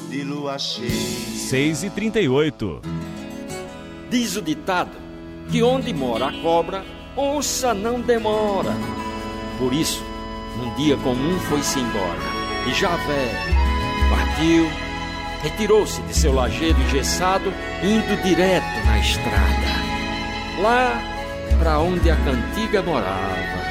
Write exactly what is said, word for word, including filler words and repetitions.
de lua cheia. seis e trinta e oito. Diz o ditado que onde mora a cobra, onça não demora. Por isso, num dia comum foi-se embora. E Javé partiu, retirou-se de seu lajedo engessado, indo direto na estrada, lá para onde a cantiga morava.